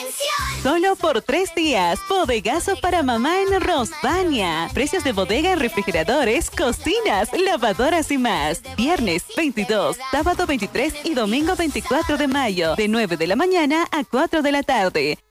Solo por 3 días, bodegazo para mamá en Rosvania. Precios de bodega en refrigeradores, cocinas, lavadoras y más. Viernes 22, sábado 23 y domingo 24 de mayo, de 9 de la mañana a 4 de la tarde.